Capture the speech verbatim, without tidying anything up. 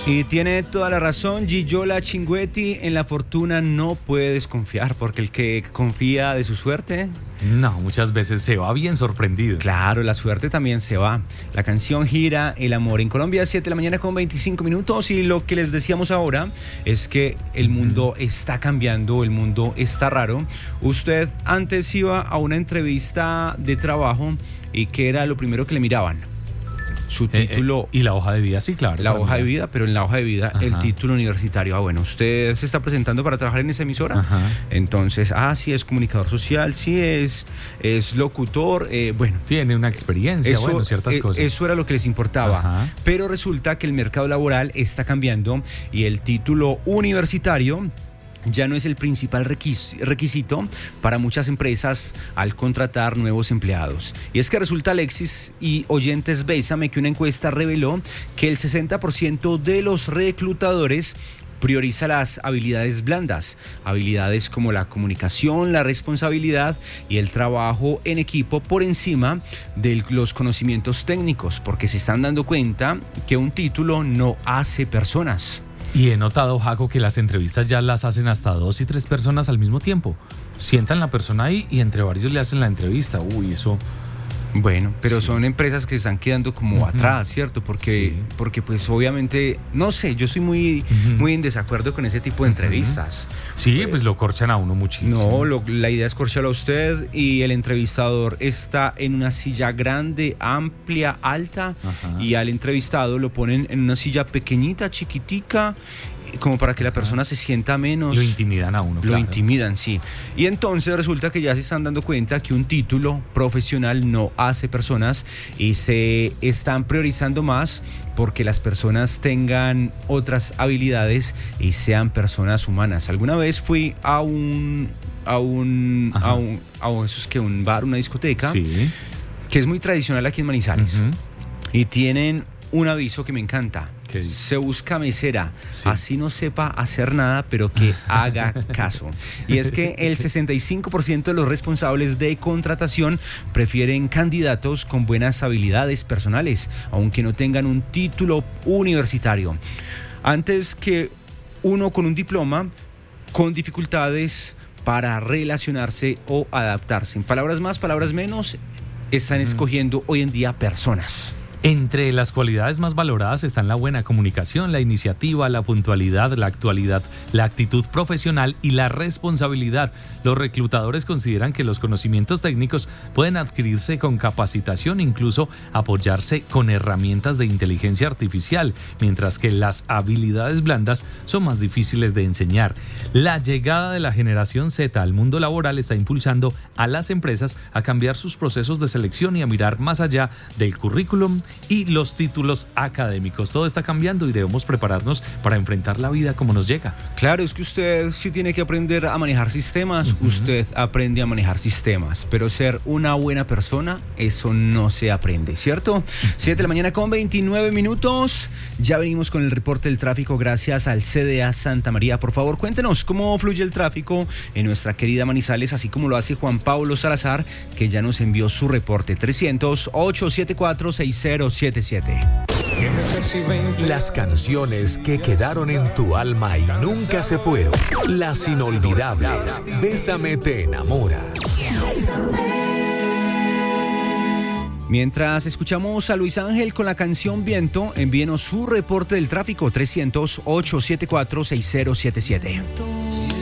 Y tiene toda la razón Gigiola Cinquetti, en la fortuna no puede desconfiar, porque el que confía de su suerte... No, muchas veces se va bien sorprendido. Claro, la suerte también se va. La canción gira el amor. En Colombia, siete de la mañana con veinticinco minutos, y lo que les decíamos ahora es que el mundo está cambiando, el mundo está raro. Usted antes iba a una entrevista de trabajo y ¿qué era lo primero que le miraban? Su título. Eh, eh, y la hoja de vida, sí, claro. La hoja de vida, pero en la hoja de vida, ajá, el título universitario. Ah, bueno, usted se está presentando para trabajar en esa emisora. Ajá. Entonces, ah, sí, es comunicador social, sí, es, es locutor. Eh, bueno. Tiene una experiencia, eso, bueno, ciertas eh, cosas. Eso era lo que les importaba. Ajá. Pero resulta que el mercado laboral está cambiando y el título universitario ya no es el principal requis- requisito para muchas empresas al contratar nuevos empleados. Y es que resulta, Alexis y oyentes, Bésame, que una encuesta reveló que el sesenta por ciento de los reclutadores prioriza las habilidades blandas, habilidades como la comunicación, la responsabilidad y el trabajo en equipo por encima de los conocimientos técnicos, porque se están dando cuenta que un título no hace personas. Y he notado, Jaco, que las entrevistas ya las hacen hasta dos y tres personas al mismo tiempo. Sientan la persona ahí y entre varios le hacen la entrevista. Uy, eso... Bueno, pero sí, son empresas que están quedando como uh-huh. atrás, ¿cierto? Porque, sí. porque pues obviamente, no sé, yo soy muy, uh-huh. muy en desacuerdo con ese tipo de entrevistas. Sí, pues, pues lo corchan a uno muchísimo. No, lo, la idea es corcharlo a usted y el entrevistador está en una silla grande, amplia, alta, uh-huh. y al entrevistado lo ponen en una silla pequeñita, chiquitica, como para que la persona se sienta menos. Lo intimidan a uno, Lo claro. intimidan, sí. Y entonces resulta que ya se están dando cuenta que un título profesional no hace personas y se están priorizando más porque las personas tengan otras habilidades y sean personas humanas. Alguna vez fui a un a un Ajá. a un a un, eso es que un bar, una discoteca, sí, que es muy tradicional aquí en Manizales. Uh-huh. Y tienen un aviso que me encanta. Se busca mesera, sí, así no sepa hacer nada, pero que haga caso. Y es que el sesenta y cinco por ciento de los responsables de contratación prefieren candidatos con buenas habilidades personales, aunque no tengan un título universitario, antes que uno con un diploma con dificultades para relacionarse o adaptarse. En palabras más, palabras menos, están escogiendo hoy en día personas. Entre las cualidades más valoradas están la buena comunicación, la iniciativa, la puntualidad, la actualidad, la actitud profesional y la responsabilidad. Los reclutadores consideran que los conocimientos técnicos pueden adquirirse con capacitación, incluso apoyarse con herramientas de inteligencia artificial, mientras que las habilidades blandas son más difíciles de enseñar. La llegada de la generación Z al mundo laboral está impulsando a las empresas a cambiar sus procesos de selección y a mirar más allá del currículum y los títulos académicos. Todo está cambiando y debemos prepararnos para enfrentar la vida como nos llega. Claro, es que usted sí tiene que aprender a manejar sistemas, uh-huh. usted aprende a manejar sistemas, pero ser una buena persona, eso no se aprende, ¿cierto? Uh-huh. siete de la mañana con veintinueve minutos, ya venimos con el reporte del tráfico gracias al C D A Santa María. Por favor, cuéntenos cómo fluye el tráfico en nuestra querida Manizales, así como lo hace Juan Pablo Salazar, que ya nos envió su reporte. Trescientos, ochocientos setenta y cuatro, sesenta siete siete. Las canciones que quedaron en tu alma y nunca se fueron. Las inolvidables. Bésame te enamora. Mientras escuchamos a Luis Ángel con la canción Viento, envíenos su reporte del tráfico. Trescientos, ochocientos setenta y cuatro, sesenta siete siete.